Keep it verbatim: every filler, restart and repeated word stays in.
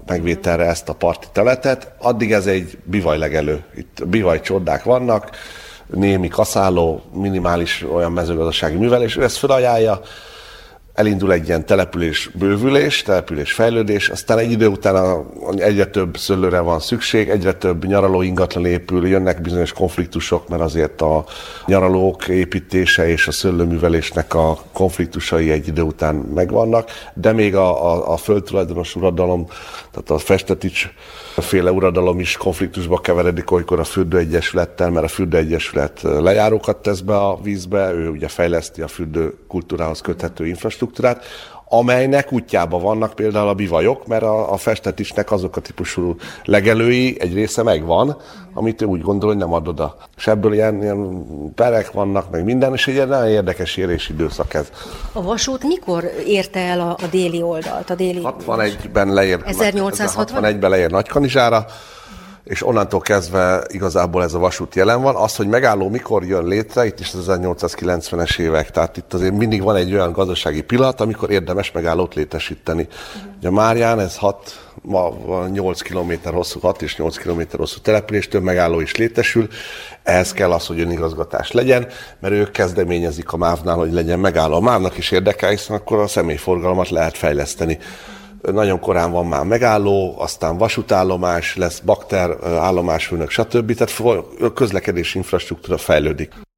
megvételre ezt a parti területet. Addig ez egy bivajlegelő. Itt bivajcsordák vannak, némi kaszáló, minimális olyan mezőgazdasági művelés, ő ezt felajánlja, elindul egy ilyen település bővülés, település fejlődés, aztán egy idő után egyre több szőlőre van szükség, egyre több nyaraló ingatlan épül, jönnek bizonyos konfliktusok, mert azért a nyaralók építése és a szőlőművelésnek a konfliktusai egy idő után megvannak, de még a, a, a földtulajdonos uradalom, tehát a Festetics féle uradalom is konfliktusba keveredik olykor a fürdőegyesülettel, mert a fürdőegyesület lejárókat tesz be a vízbe, ő ugye fejleszti a fürdőkultúrához köthető infrastruktúrát, amelynek útjában vannak például a bivajok, mert a, a Festeticsnek azok a típusú legelői egy része megvan, amit ő úgy gondol, hogy nem ad oda. És ebből ilyen, ilyen perek vannak, meg minden, és egy nagyon érdekes érési időszak ez. A vasút mikor érte el a, a déli oldalt? A déli hatvanegyben leér, ezernyolcszázhatvanegyben leér Nagykanizsára, és onnantól kezdve igazából ez a vasút jelen van. Az, hogy megálló mikor jön létre, itt is az ezernyolcszázkilencvenes évek, tehát itt azért mindig van egy olyan gazdasági pillanat, amikor érdemes megállót létesíteni. Uh-huh. Ugye Márján ez hat, ma nyolc kilométer hosszú, hat és nyolc kilométer hosszú település, több megálló is létesül. Ehhez kell az, hogy önigazgatás legyen, mert ők kezdeményezik a MÁV-nál, hogy legyen megálló. A MÁV-nak is érdekel, hiszen akkor a személyforgalmat lehet fejleszteni. Nagyon korán van már megálló, aztán vasútállomás, lesz bakter állomásfőnök, stb. Tehát a közlekedési infrastruktúra fejlődik.